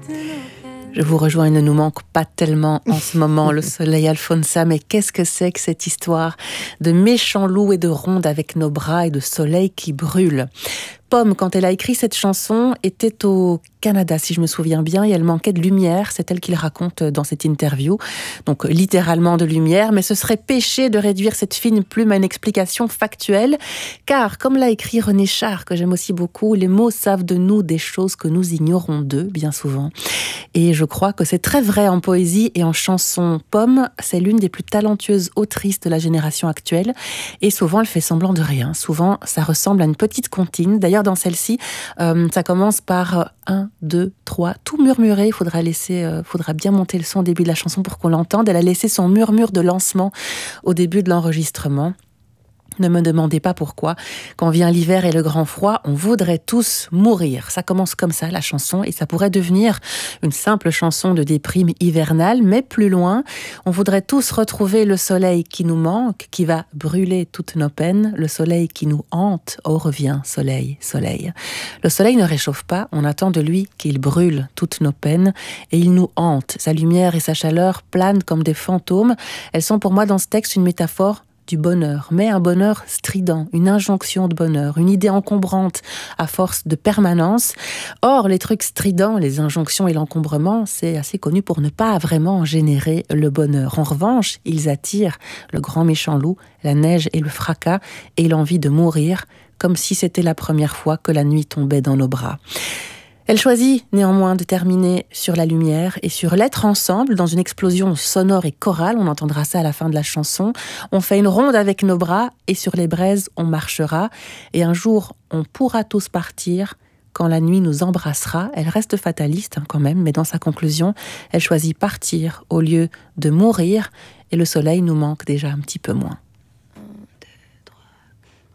Je vous rejoins, il ne nous manque pas tellement en ce moment le soleil, Alfonsa, mais qu'est-ce que c'est que cette histoire de méchants loups et de rondes avec nos bras et de soleil qui brûle? Pomme, quand elle a écrit cette chanson, était au Canada, si je me souviens bien, et elle manquait de lumière, c'est elle qui le raconte dans cette interview, donc littéralement de lumière, mais ce serait péché de réduire cette fine plume à une explication factuelle, car, comme l'a écrit René Char, que j'aime aussi beaucoup, les mots savent de nous des choses que nous ignorons d'eux, bien souvent. Et je crois que c'est très vrai en poésie et en chanson. Pomme, c'est l'une des plus talentueuses autrices de la génération actuelle, et souvent elle fait semblant de rien. Souvent, ça ressemble à une petite comptine. D'ailleurs, dans celle-ci, ça commence par 1, 2, 3, tout murmuré. Il faudra bien monter le son au début de la chanson pour qu'on l'entende. Elle a laissé son murmure de lancement au début de l'enregistrement. Ne me demandez pas pourquoi. Quand vient l'hiver et le grand froid, on voudrait tous mourir. Ça commence comme ça, la chanson, et ça pourrait devenir une simple chanson de déprime hivernale, mais plus loin, on voudrait tous retrouver le soleil qui nous manque, qui va brûler toutes nos peines, le soleil qui nous hante. Oh, reviens, soleil, soleil. Le soleil ne réchauffe pas, on attend de lui qu'il brûle toutes nos peines, et il nous hante. Sa lumière et sa chaleur planent comme des fantômes. Elles sont pour moi dans ce texte une métaphore du bonheur, mais un bonheur strident, une injonction de bonheur, une idée encombrante à force de permanence. Or, les trucs stridents, les injonctions et l'encombrement, c'est assez connu pour ne pas vraiment générer le bonheur. En revanche, ils attirent le grand méchant loup, la neige et le fracas, et l'envie de mourir, comme si c'était la première fois que la nuit tombait dans nos bras. Elle choisit néanmoins de terminer sur la lumière et sur l'être ensemble dans une explosion sonore et chorale. On entendra ça à la fin de la chanson. On fait une ronde avec nos bras et sur les braises on marchera. Et un jour on pourra tous partir quand la nuit nous embrassera. Elle reste fataliste quand même, mais dans sa conclusion, elle choisit partir au lieu de mourir. Et le soleil nous manque déjà un petit peu moins.